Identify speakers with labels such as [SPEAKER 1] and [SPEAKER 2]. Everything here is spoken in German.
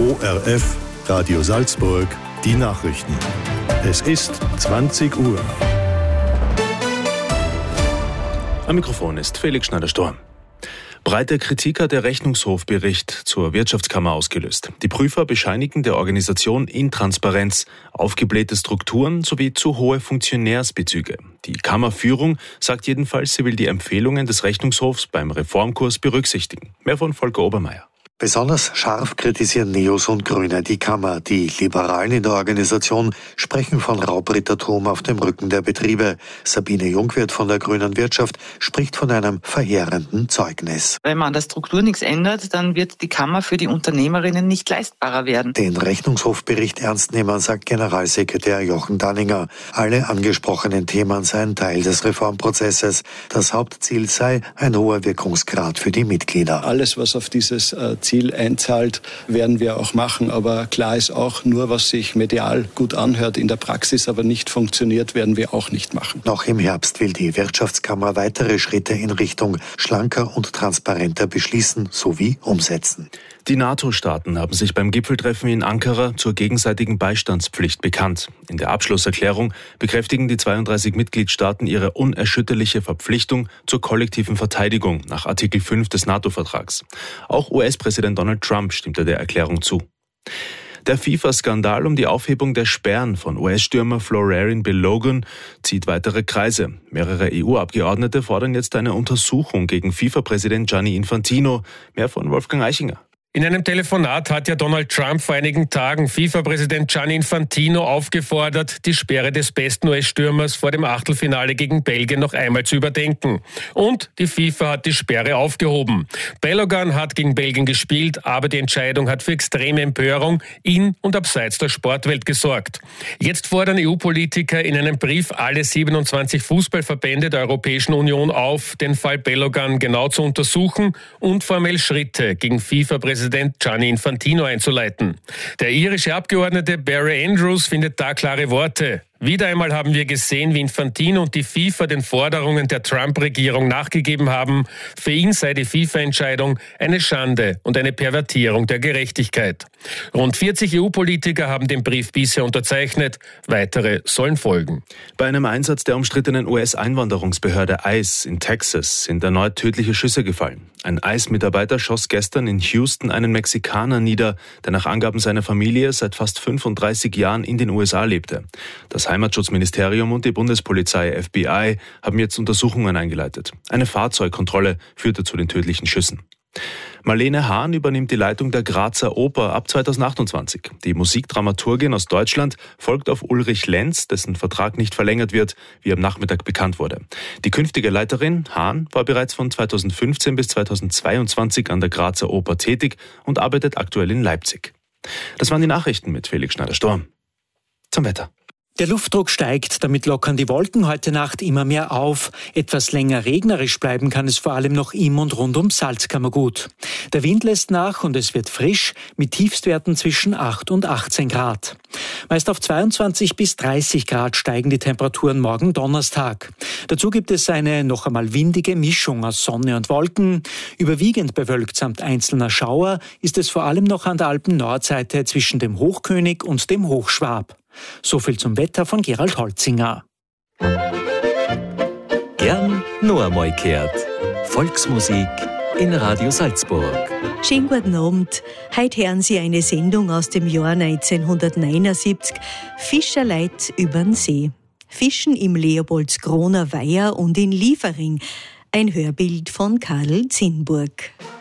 [SPEAKER 1] ORF, Radio Salzburg, die Nachrichten. Es ist 20 Uhr.
[SPEAKER 2] Am Mikrofon ist Felix Schneider-Storm. Breite Kritik hat der Rechnungshofbericht zur Wirtschaftskammer ausgelöst. Die Prüfer bescheinigen der Organisation Intransparenz, aufgeblähte Strukturen sowie zu hohe Funktionärsbezüge. Die Kammerführung sagt jedenfalls, sie will die Empfehlungen des Rechnungshofs beim Reformkurs berücksichtigen. Mehr von Volker Obermeier.
[SPEAKER 3] Besonders scharf kritisieren Neos und Grüne die Kammer. Die Liberalen in der Organisation sprechen von Raubrittertum auf dem Rücken der Betriebe. Sabine Jungwirth von der Grünen Wirtschaft spricht von einem verheerenden Zeugnis.
[SPEAKER 4] Wenn man an der Struktur nichts ändert, dann wird die Kammer für die Unternehmerinnen nicht leistbarer werden.
[SPEAKER 3] Den Rechnungshofbericht ernst nehmen, sagt Generalsekretär Jochen Danninger. Alle angesprochenen Themen seien Teil des Reformprozesses. Das Hauptziel sei ein hoher Wirkungsgrad für die Mitglieder.
[SPEAKER 5] Alles, was auf dieses Ziel einzahlt, werden wir auch machen. Aber klar ist auch, nur was sich medial gut anhört, in der Praxis aber nicht funktioniert, werden wir auch nicht machen.
[SPEAKER 3] Noch im Herbst will die Wirtschaftskammer weitere Schritte in Richtung schlanker und transparenter beschließen sowie umsetzen.
[SPEAKER 2] Die NATO-Staaten haben sich beim Gipfeltreffen in Ankara zur gegenseitigen Beistandspflicht bekannt. In der Abschlusserklärung bekräftigen die 32 Mitgliedstaaten ihre unerschütterliche Verpflichtung zur kollektiven Verteidigung nach Artikel 5 des NATO-Vertrags. Auch US-Präsident Donald Trump stimmte der Erklärung zu. Der FIFA-Skandal um die Aufhebung der Sperren von US-Stürmer Florian Balogun zieht weitere Kreise. Mehrere EU-Abgeordnete fordern jetzt eine Untersuchung gegen FIFA-Präsident Gianni Infantino. Mehr von Wolfgang Eichinger.
[SPEAKER 6] In einem Telefonat hat ja Donald Trump vor einigen Tagen FIFA-Präsident Gianni Infantino aufgefordert, die Sperre des besten US-Stürmers vor dem Achtelfinale gegen Belgien noch einmal zu überdenken. Und die FIFA hat die Sperre aufgehoben. Balogun hat gegen Belgien gespielt, aber die Entscheidung hat für extreme Empörung in und abseits der Sportwelt gesorgt. Jetzt fordern EU-Politiker in einem Brief alle 27 Fußballverbände der Europäischen Union auf, den Fall Balogun genau zu untersuchen und formell Schritte gegen FIFA-Präsident Gianni Infantino einzuleiten. Der irische Abgeordnete Barry Andrews findet da klare Worte. Wieder einmal haben wir gesehen, wie Infantino und die FIFA den Forderungen der Trump-Regierung nachgegeben haben. Für ihn sei die FIFA-Entscheidung eine Schande und eine Pervertierung der Gerechtigkeit. Rund 40 EU-Politiker haben den Brief bisher unterzeichnet. Weitere sollen folgen.
[SPEAKER 2] Bei einem Einsatz der umstrittenen US-Einwanderungsbehörde ICE in Texas sind erneut tödliche Schüsse gefallen. Ein ICE-Mitarbeiter schoss gestern in Houston einen Mexikaner nieder, der nach Angaben seiner Familie seit fast 35 Jahren in den USA lebte. Das Heimatschutzministerium und die Bundespolizei FBI haben jetzt Untersuchungen eingeleitet. Eine Fahrzeugkontrolle führte zu den tödlichen Schüssen. Marlene Hahn übernimmt die Leitung der Grazer Oper ab 2028. Die Musikdramaturgin aus Deutschland folgt auf Ulrich Lenz, dessen Vertrag nicht verlängert wird, wie am Nachmittag bekannt wurde. Die künftige Leiterin, Hahn, war bereits von 2015 bis 2022 an der Grazer Oper tätig und arbeitet aktuell in Leipzig. Das waren die Nachrichten mit Felix Schneider-Storm. Zum Wetter.
[SPEAKER 7] Der Luftdruck steigt, damit lockern die Wolken heute Nacht immer mehr auf. Etwas länger regnerisch bleiben kann es vor allem noch im und rund um Salzkammergut. Der Wind lässt nach und es wird frisch mit Tiefstwerten zwischen 8 und 18 Grad. Meist auf 22 bis 30 Grad steigen die Temperaturen morgen Donnerstag. Dazu gibt es eine noch einmal windige Mischung aus Sonne und Wolken. Überwiegend bewölkt samt einzelner Schauer ist es vor allem noch an der Alpen-Nordseite zwischen dem Hochkönig und dem Hochschwab. So viel zum Wetter von Gerald Holzinger.
[SPEAKER 8] Gern noch einmal gehört. Volksmusik in Radio Salzburg.
[SPEAKER 9] Schönen guten Abend. Heute hören Sie eine Sendung aus dem Jahr 1979. Fischerleut übern See. Fischen im Leopoldskroner Weiher und in Liefering. Ein Hörbild von Karl Zinnburg.